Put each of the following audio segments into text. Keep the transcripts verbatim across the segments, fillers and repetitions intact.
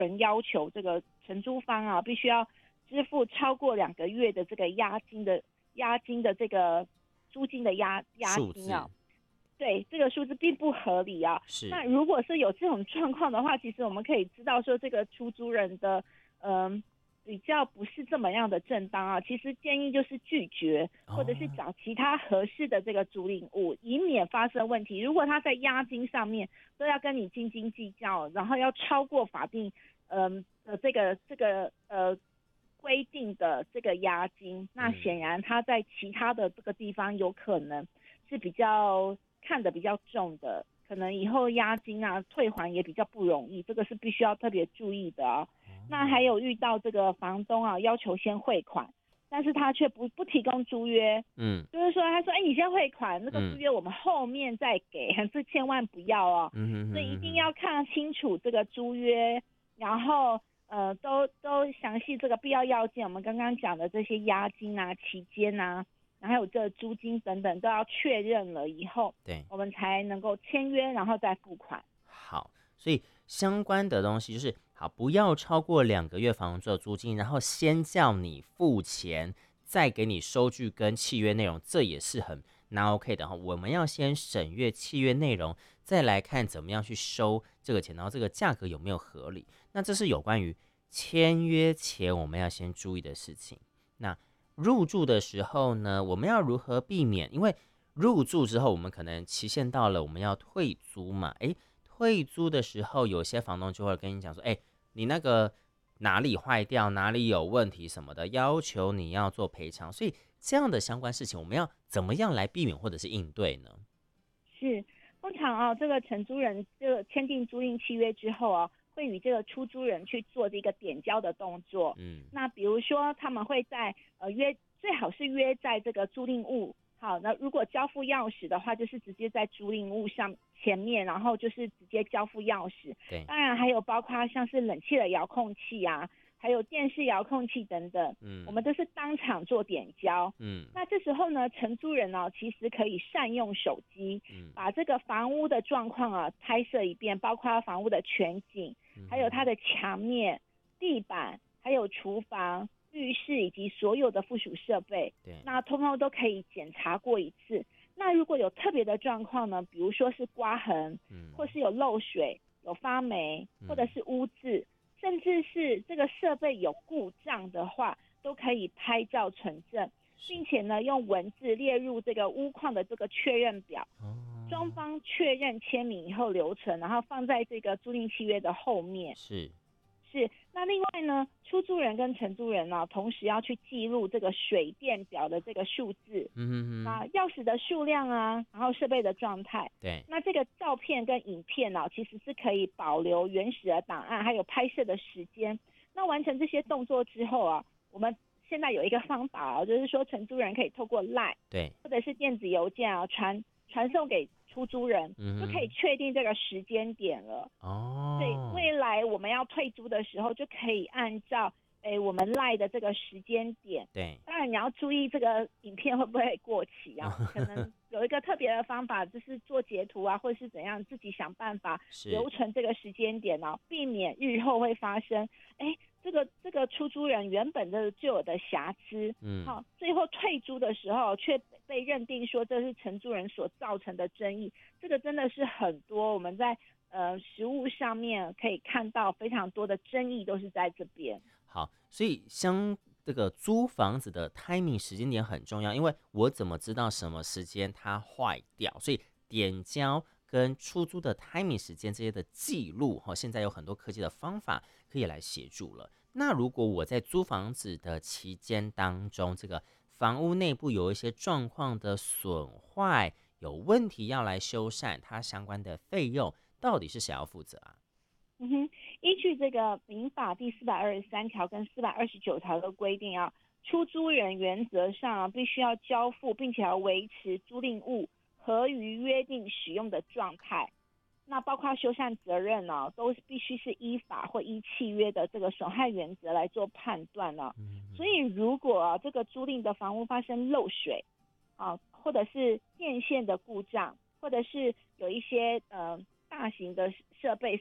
人要求这个承租方啊，必须要支付超过两个月的这个押金的押金的这个租金的押押金啊。对，这个数字并不合理啊。那如果是有这种状况的话，其实我们可以知道说，这个出租人的嗯、呃、比较不是这么样的正当啊。其实建议就是拒绝，或者是找其他合适的这个租赁物，以免发生问题。如果他在押金上面都要跟你斤斤计较，然后要超过法定嗯的这个这个呃规定的这个押金，那显然他在其他的这个地方有可能是比较看得比较重的，可能以后押金啊退还也比较不容易，这个是必须要特别注意的啊。那还有遇到这个房东啊要求先汇款，但是他却不不提供租约，嗯，就是说他说，哎、欸，你先汇款，那个租约我们后面再给，嗯、这千万不要哦，嗯、所以一定要看清楚这个租约，然后呃都都详细这个必要要件，我们刚刚讲的这些押金啊、期间啊。还有这租金等等都要确认了以后，对，我们才能够签约，然后再付款。 好，所以相关的东西就是好，不要超过两个月房租的租金，然后先叫你付钱，再给你收据跟契约内容，这也是很拿 OK 的哈。我们要先审阅契约内容，再来看怎么样去收这个钱，然后这个价格有没有合理。那这是有关于签约前我们要先注意的事情。那入住的时候呢，我们要如何避免？因为入住之后，我们可能期限到了，我们要退租嘛。哎，退租的时候，有些房东就会跟你讲说，哎，你那个哪里坏掉，哪里有问题什么的，要求你要做赔偿。所以这样的相关事情，我们要怎么样来避免或者是应对呢？ 是，通常啊，这个承租人这个签订租赁契约之后啊，会与这个出租人去做这个点交的动作。嗯，那比如说他们会在呃约，最好是约在这个租赁物。好，那如果交付钥匙的话，就是直接在租赁物上前面，然后就是直接交付钥匙。对，当然还有包括像是冷气的遥控器啊，还有电视遥控器等等，嗯，我们都是当场做点交。嗯，那这时候呢，承租人呢、啊，其实可以善用手机，嗯，把这个房屋的状况啊拍摄一遍，包括房屋的全景，还有它的墙面、地板，还有厨房、浴室以及所有的附属设备，对，那通通都可以检查过一次。那如果有特别的状况呢，比如说是刮痕，嗯，或是有漏水、有发霉，或者是污渍，甚至是这个设备有故障的话，都可以拍照存证，并且呢用文字列入这个屋况的这个确认表，双方确认签名以后留存，然后放在这个租赁契约的后面。是。是，那另外呢，出租人跟承租人呢、啊，同时要去记录这个水电表的这个数字，嗯哼哼，那钥匙的数量啊，然后设备的状态，对，那这个照片跟影片呢、啊，其实是可以保留原始的档案，还有拍摄的时间。那完成这些动作之后啊，我们现在有一个方法啊，就是说承租人可以透过 LINE 对，或者是电子邮件啊传传送给出租人，嗯、就可以确定这个时间点了。哦，所以未来我们要退租的时候，就可以按照诶我们 LINE 的这个时间点。对，当然你要注意这个影片会不会过期啊？可能有一个特别的方法，就是做截图啊，或是怎样，自己想办法留存这个时间点哦，避免日后会发生哎。这个这个出租人原本的就有的瑕疵，嗯，好，最后退租的时候却被认定说这是承租人所造成的争议，这个真的是很多我们在呃实务上面可以看到非常多的争议都是在这边。 好，所以相这个租房子的 timing 时间点很重要，因为我怎么知道什么时间它坏掉？所以点交跟出租的 timing 时间这些的记录，现在有很多科技的方法可以来协助了。那如果我在租房子的期间当中，这个房屋内部有一些状况的损坏，有问题要来修缮，它相关的费用到底是谁要负责啊？ 嗯哼，依据这个民法第四百二十三条跟四百二十九条的规定啊，出租人原则上、啊、必须要交付，并且要维持租赁物合于约定使用的状态。那包括修缮责任呢、啊，都必须是依法或依契约的这个损害原则来做判断了、啊。所以如果、啊、这个租赁的房屋发生漏水啊，或者是电线的故障，或者是有一些呃大型的设备是比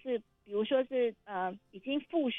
比如说是呃已经付